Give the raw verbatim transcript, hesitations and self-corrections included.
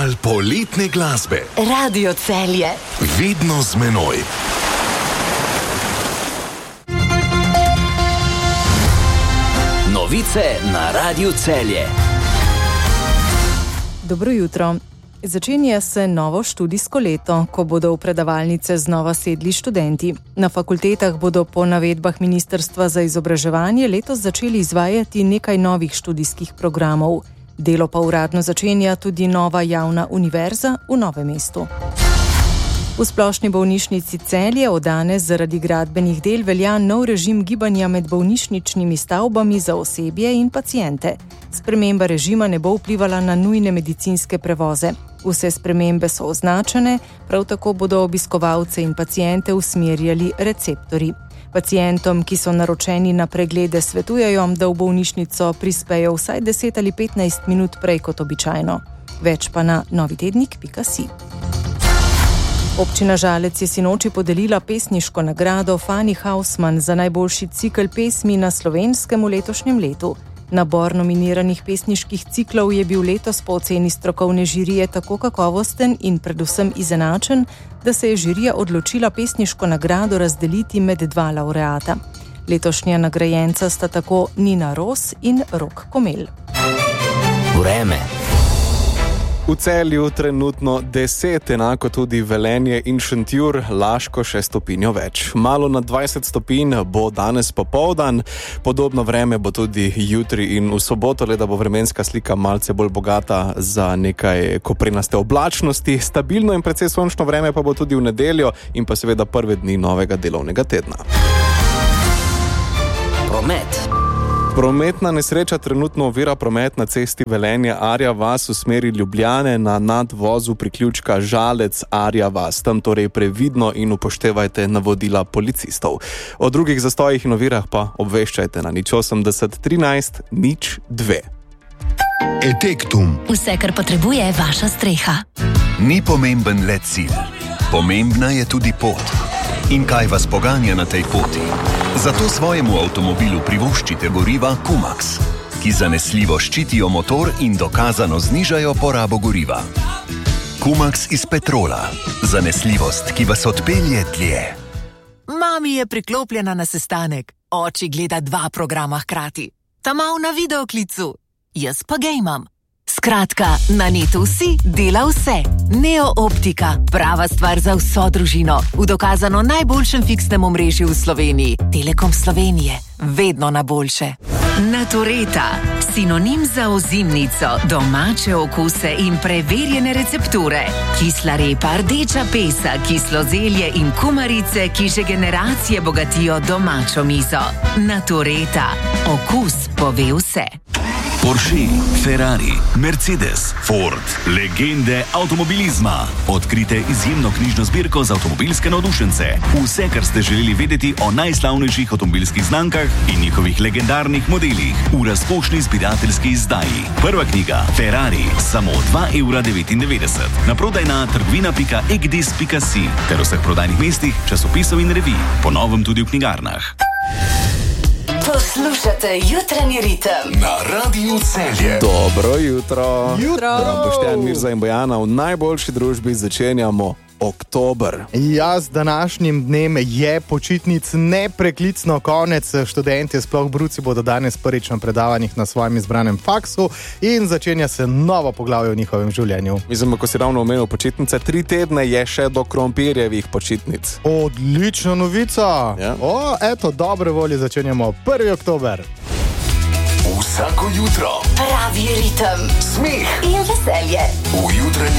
Val poletne glasbe. Radio Celje. Vedno z menoj. Novice na Radio Celje. Dobro jutro. Začenja se novo študijsko leto, ko bodo v predavalnice znova sedli študenti. Na fakultetah bodo po navedbah Ministrstva za izobraževanje letos začeli izvajati nekaj novih študijskih programov. Delo pa uradno začenja tudi nova javna univerza v Novem mestu. V Splošni bolnišnici Celje od danes zaradi gradbenih del velja nov režim gibanja med bolnišničnimi stavbami za osebje in paciente. Sprememba režima ne bo vplivala na nujne medicinske prevoze. Vse spremembe so označene, prav tako bodo obiskovalce in paciente usmerjali receptorji. Pacientom, ki so naročeni na preglede, svetujejo, da v bolnišnico prispejo vsaj deset ali petnajst minut prej kot običajno. Več pa na novitednik pika si. Občina Žalec je sinoči podelila pesniško nagrado Fani Hausman za najboljši cikel pesmi na Slovenskem v letošnjem letu. Nabor nominiranih pesniških ciklov je bil letos po oceni strokovne žirije tako kakovosten in predvsem izenačen, da se je žirija odločila pesniško nagrado razdeliti med dva lavreata. Letošnja nagrajenca sta tako Nina Ros in Rok Komel. Vreme. V Celju trenutno deset, enako tudi Velenje in Šentjur, Laško še stopinjo več. Malo nad dvajset stopinj bo danes popoldan, podobno vreme bo tudi jutri in v soboto, le da bo vremenska slika malce bolj bogata za nekaj koprenaste oblačnosti. Stabilno in precej sončno vreme pa bo tudi v nedeljo in pa seveda prve dni novega delovnega tedna. Promet. Prometna nesreča trenutno ovira promet na cesti Velenje-Arja vas v smeri Ljubljane na nadvozu priključka Žalec-Arja vas. Tam torej previdno in upoštevajte navodila policistov. O drugih zastojih in ovirah pa obveščajte na nič osemdeset trinajst nič dve. Etektum. Vse, kar potrebuje vaša streha. Ni pomemben le cilj. Pomembna je tudi pot. In kaj vas poganja na tej poti? Zato svojemu avtomobilu privoščite goriva Kumax, ki zanesljivo ščitijo motor in dokazano znižajo porabo goriva. Kumax iz petrola. Zanesljivost, ki vas odpelje dlje. Mami je priklopljena na sestanek. Oči gleda dva programa hkrati. Ta mal na videoklicu. Jaz pa gejmam. Skratka, na netu vsi dela vse. Neo Optika, prava stvar za vso družino. V dokazano najboljšem fiksnem omrežju v Sloveniji. Telekom Slovenije, vedno na boljše. Natureta, sinonim za ozimnico, domače okuse in preverjene recepture. Kisla repa, rdeča pesa, kislo zelje in kumarice, ki že generacije bogatijo domačo mizo. Natureta, okus pove vse. Porsche, Ferrari, Mercedes, Ford, legende avtomobilizma. Odkrite izjemno knjižno zbirko za avtomobilske navdušence. Vse, kar ste želeli vedeti o najslavnejših avtomobilskih znamkah in njihovih legendarnih modelih v razkošni zbirateljski izdaji. Prva knjiga Ferrari, samo dva evra devetindevetdeset. Naprodaj na trgovina pika egdis pika si ter vseh prodajnih mestih, časopisov in revij. Po novem tudi v knjigarnah. Poslušate jutranji ritem na Radio Celje. Dobro jutro. Jutro. Boštjan, Mirza in Bojana, v najboljši družbi začenjamo oktober. Ja, z današnjim dnem je počitnic nepreklicno konec. Študentje, sploh bruci, bodo danes prvič na predavanjih na svojem izbranem faksu in začenja se novo poglavje v njihovem življenju. Mislim, ko si ravno omenil počitnice, tri tedne je še do krompirjevih počitnic. Odlična novica. Ja. O, eto, dobre volje, začenjamo prvi oktober. Vsako jutro pravi ritem smeh in veselje. v jutranji